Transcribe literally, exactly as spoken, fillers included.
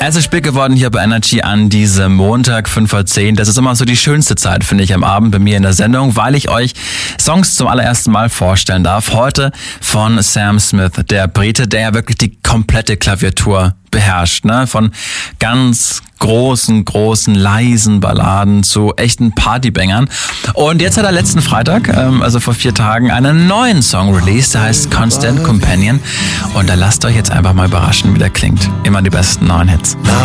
Es ist spät geworden hier bei Energy an diesem Montag, fünf vor zehn. Das ist immer so die schönste Zeit, finde ich, am Abend bei mir in der Sendung, weil ich euch Songs zum allerersten Mal vorstellen darf. Heute von Sam Smith, der Brite, der ja wirklich die komplette Klaviatur beherrscht, ne? Von ganz großen, großen, leisen Balladen zu echten Partybangern. Und jetzt hat er letzten Freitag, ähm, also vor vier Tagen, einen neuen Song released, der heißt Constant Companion. Und da lasst euch jetzt einfach mal überraschen, wie der klingt. Immer die besten neuen Hits.